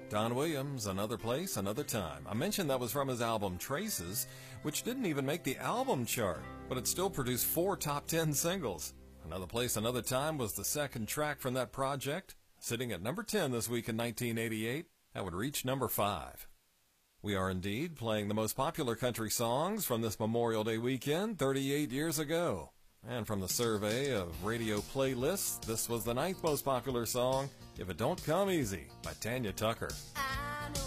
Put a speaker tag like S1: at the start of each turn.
S1: Don Williams, Another Place, Another Time. I mentioned that was from his album Traces, which didn't even make the album chart, but it still produced 4 top 10 singles. Another Place, Another Time was the second track from that project, sitting at number 10 this week in 1988. That would reach number 5. We are indeed playing the most popular country songs from this Memorial Day weekend 38 years ago. And from the survey of radio playlists, this was the 9th most popular song, If It Don't Come Easy, by Tanya Tucker.